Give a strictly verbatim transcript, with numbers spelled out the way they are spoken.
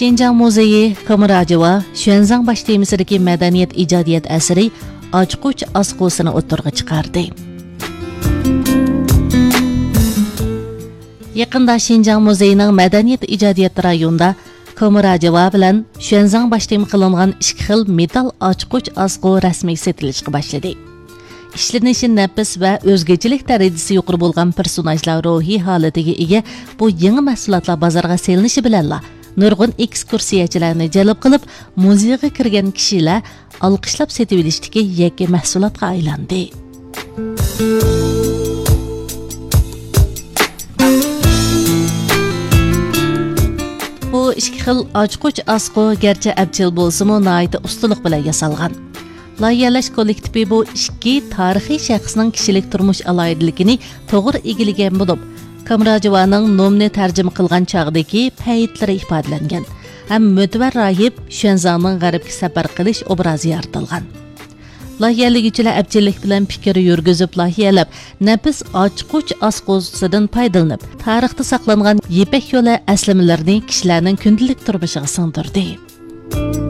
Şinjan Muzeyi Kamarajova Xuanzang baş temisidagi madaniyat ijodiyat asri Ochquch asqosini o'ttirg'a chiqardi. Yaqinda Şinjan Muzeyining madaniyat ijodiyat rayonida Kamarajova bilan Xuanzang baş temi qilingan ikki xil metal ochquch asqo rasmiy sotilishga boshladi. İşlenishi nafis va o'zgachilik darajasi yuqori bo'lgan personajlar ruhiy holatiga ega bu yangi mahsulotlar bozorga selinishi bilanla nurg'un ekskursiyachilarni jalb qilib, muzeyga kirgan kishilar olqishlab setib olishdagi yakka mahsulotga aylandi. Bu ikki xil ochquch asqo garchi abchil bo'lsa-mu, nihoyat ustalik bilan yasalgan. Loyihalash kollektivi bu ikki tarixiy shaxsning kishilik turmush aloyidaligini to'g'ri egillagan bo'lib, Kamarajovaning nomni tarjima qilgan chog'dagi paytlari ifodalangan. Ham mo'tabar rohib Xuanzangning g'arbga safar qilish obrazi yaratilgan. Loyihalaguvchilar abchillik bilan fikr yurgizib loyihalab, nafis ochquch asqosidan foydalanib, tarixda saqlangan Ipak yo'li aslimalarini kishilarning kundalik turmushiga singdirdi.